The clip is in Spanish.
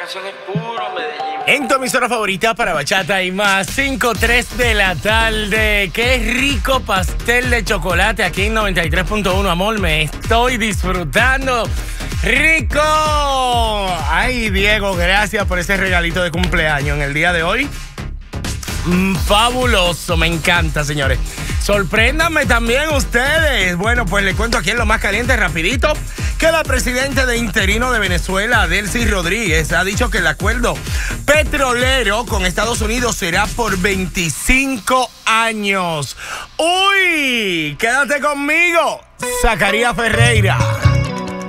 canción es puro Medellín. En tu emisora favorita para bachata y más, 5:03 de la tarde. Qué rico pastel de chocolate aquí en 93.1, amor. Me estoy disfrutando. ¡Rico! Ay, Diego, gracias por ese regalito de cumpleaños en el día de hoy. Fabuloso, me encanta, señores. Sorpréndanme también ustedes. Bueno, pues les cuento aquí en lo más caliente, rapidito, que la presidenta de interino de Venezuela, Delcy Rodríguez, ha dicho que el acuerdo petrolero con Estados Unidos será por 25 años. ¡Uy! Quédate conmigo, Zacarías Ferreira.